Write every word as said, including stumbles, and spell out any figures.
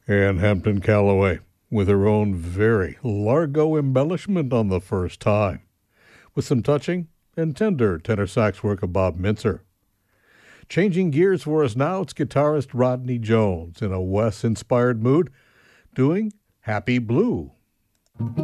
and Hampton Calloway with her own very largo embellishment on the first time, with some touching and tender tenor sax work of Bob Mintzer. Changing gears for us now, it's guitarist Rodney Jones in a Wes-inspired mood, doing Happy Blue.